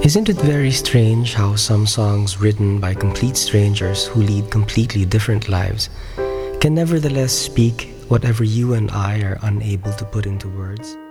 Isn't it very strange how some songs written by complete strangers who lead completely different lives can nevertheless speak whatever you and I are unable to put into words?